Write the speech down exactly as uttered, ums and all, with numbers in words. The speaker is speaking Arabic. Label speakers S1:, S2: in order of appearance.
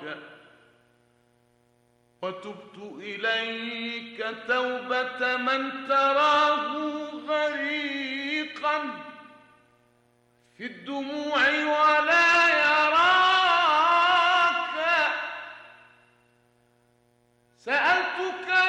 S1: وتبت إليك توبة من تراه غريقا في الدموع ولا يراك. سألتك